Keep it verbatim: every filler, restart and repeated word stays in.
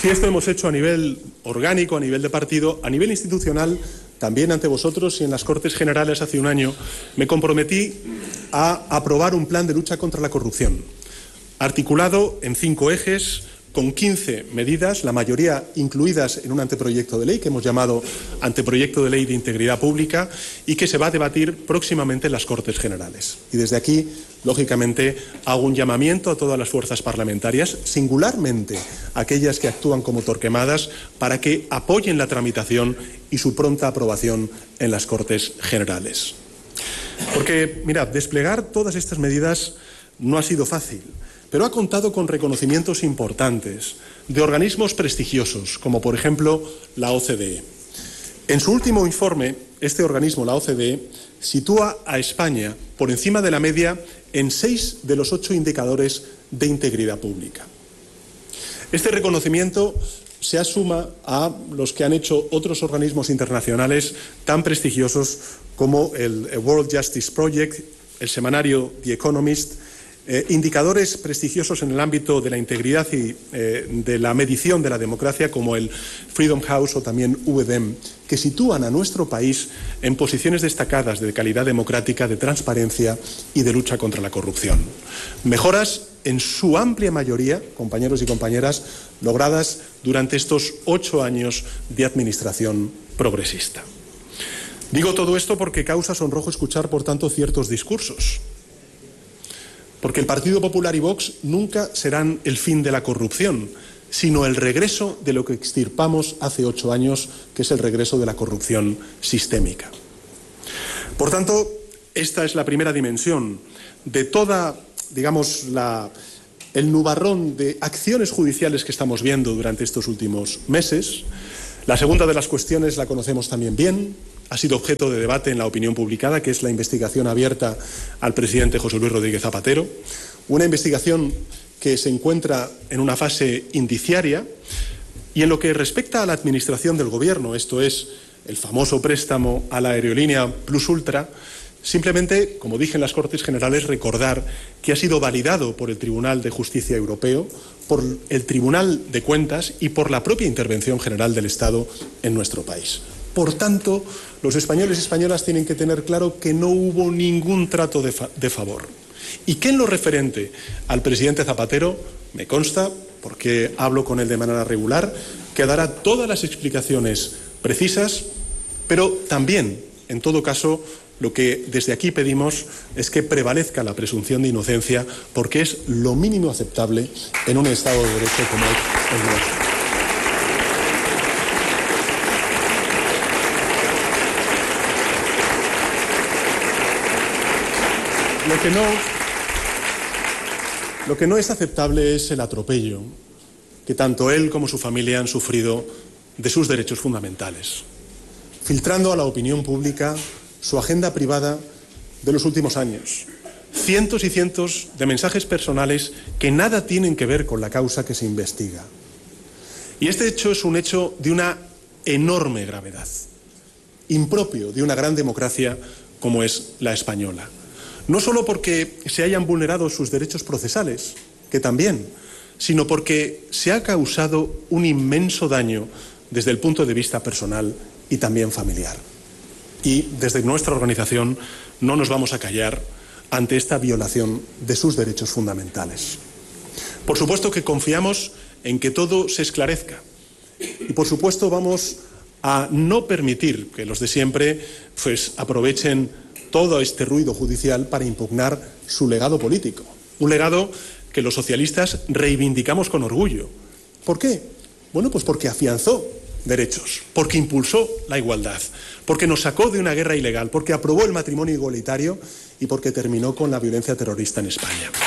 Si esto hemos hecho a nivel orgánico, a nivel de partido, a nivel institucional, también ante vosotros y en las Cortes Generales hace un año, me comprometí a aprobar un plan de lucha contra la corrupción, articulado en cinco ejes, con quince medidas, la mayoría incluidas en un anteproyecto de ley que hemos llamado Anteproyecto de Ley de Integridad Pública y que se va a debatir próximamente en las Cortes Generales. Y desde aquí, lógicamente, hago un llamamiento a todas las fuerzas parlamentarias, singularmente aquellas que actúan como torquemadas, para que apoyen la tramitación y su pronta aprobación en las Cortes Generales. Porque, mirad, desplegar todas estas medidas no ha sido fácil, pero ha contado con reconocimientos importantes de organismos prestigiosos, como por ejemplo la O C D E. En su último informe, este organismo, la O C D E, sitúa a España por encima de la media en seis de los ocho indicadores de integridad pública. Este reconocimiento se asuma a los que han hecho otros organismos internacionales tan prestigiosos como el World Justice Project, el semanario The Economist, Eh, indicadores prestigiosos en el ámbito de la integridad y eh, de la medición de la democracia como el Freedom House o también U E D E M, que sitúan a nuestro país en posiciones destacadas de calidad democrática, de transparencia y de lucha contra la corrupción. Mejoras en su amplia mayoría, compañeros y compañeras, logradas durante estos ocho años de administración progresista. Digo todo esto porque causa sonrojo escuchar, por tanto, ciertos discursos. Porque el Partido Popular y Vox nunca serán el fin de la corrupción, sino el regreso de lo que extirpamos hace ocho años, que es el regreso de la corrupción sistémica. Por tanto, esta es la primera dimensión de toda, digamos, la, el nubarrón de acciones judiciales que estamos viendo durante estos últimos meses. La segunda de las cuestiones la conocemos también bien, ha sido objeto de debate en la opinión publicada, que es la investigación abierta al presidente José Luis Rodríguez Zapatero, una investigación que se encuentra en una fase indiciaria y en lo que respecta a la administración del Gobierno, esto es, el famoso préstamo a la aerolínea Plus Ultra, simplemente, como dije en las Cortes Generales, recordar que ha sido validado por el Tribunal de Justicia Europeo, por el Tribunal de Cuentas y por la propia Intervención General del Estado en nuestro país. Por tanto, los españoles y españolas tienen que tener claro que no hubo ningún trato de, fa de favor. Y que en lo referente al presidente Zapatero, me consta, porque hablo con él de manera regular, que dará todas las explicaciones precisas, pero también, en todo caso, lo que desde aquí pedimos es que prevalezca la presunción de inocencia, porque es lo mínimo aceptable en un Estado de Derecho como el nuestro. Lo que no, lo que no es aceptable es el atropello que tanto él como su familia han sufrido de sus derechos fundamentales, filtrando a la opinión pública su agenda privada de los últimos años. Cientos y cientos de mensajes personales que nada tienen que ver con la causa que se investiga. Y este hecho es un hecho de una enorme gravedad, impropio de una gran democracia como es la española. No solo porque se hayan vulnerado sus derechos procesales, que también, sino porque se ha causado un inmenso daño desde el punto de vista personal y también familiar. Y desde nuestra organización no nos vamos a callar ante esta violación de sus derechos fundamentales. Por supuesto que confiamos en que todo se esclarezca y por supuesto vamos a no permitir que los de siempre pues, aprovechen todo este ruido judicial para impugnar su legado político. Un legado que los socialistas reivindicamos con orgullo. ¿Por qué? Bueno, pues porque afianzó derechos, porque impulsó la igualdad, porque nos sacó de una guerra ilegal, porque aprobó el matrimonio igualitario y porque terminó con la violencia terrorista en España.